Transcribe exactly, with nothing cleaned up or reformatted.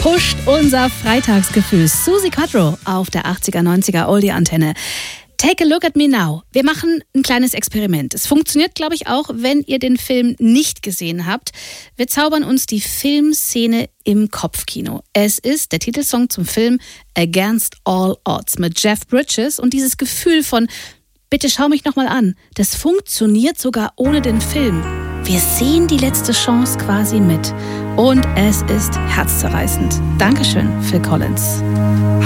pusht unser Freitagsgefühl. Suzi Quatro auf der achtziger, neunziger Oldie-Antenne. Take a look at me now. Wir machen ein kleines Experiment. Es funktioniert, glaube ich, auch, wenn ihr den Film nicht gesehen habt. Wir zaubern uns die Filmszene im Kopfkino. Es ist der Titelsong zum Film Against All Odds mit Jeff Bridges. Und dieses Gefühl von, bitte schau mich nochmal an, das funktioniert sogar ohne den Film. Wir sehen die letzte Chance quasi mit. Und es ist herzzerreißend. Dankeschön, Phil Collins.